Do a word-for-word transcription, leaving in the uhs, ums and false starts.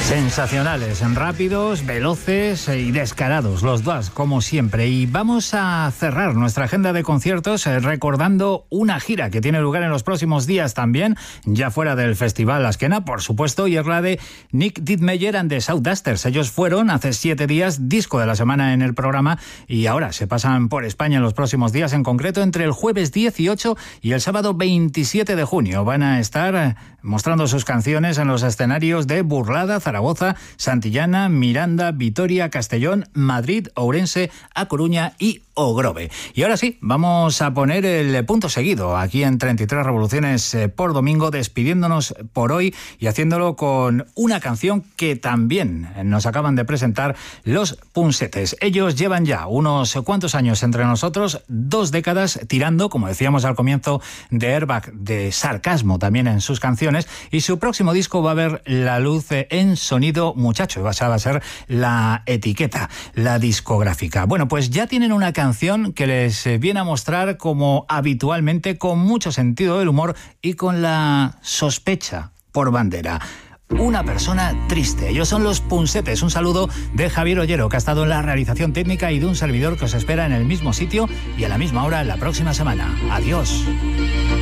Sensacionales, rápidos, veloces y descarados, los dos, como siempre. Y vamos a cerrar nuestra agenda de conciertos recordando una gira que tiene lugar en los próximos días también, ya fuera del Festival Asquena, por supuesto, y es la de Nick Dittmeyer and the Southdusters. Ellos fueron hace siete días disco de la semana en el programa y ahora se pasan por España en los próximos días, en concreto entre el jueves dieciocho y el sábado veintisiete de junio. Van a estar mostrando sus canciones en los escenarios de Burlada, Zaragoza, Santillana, Miranda, Vitoria, Castellón, Madrid, Ourense, A Coruña y Ogrove. Y ahora sí, vamos a poner el punto seguido aquí en treinta y tres Revoluciones por domingo, despidiéndonos por hoy y haciéndolo con una canción que también nos acaban de presentar los Punsetes. Ellos llevan ya unos cuantos años entre nosotros, dos décadas tirando, como decíamos al comienzo, de airbag, de sarcasmo también en sus canciones, y su próximo disco va a ver la luz en Sonido Muchacho, va a ser la etiqueta, la discográfica. Bueno, pues ya tienen una canción que les viene a mostrar, como habitualmente, con mucho sentido del humor y con la sospecha por bandera. Una persona triste. Ellos son los Punsetes. Un saludo de Javier Ollero, que ha estado en la realización técnica, y de un servidor que os espera en el mismo sitio y a la misma hora la próxima semana. Adiós.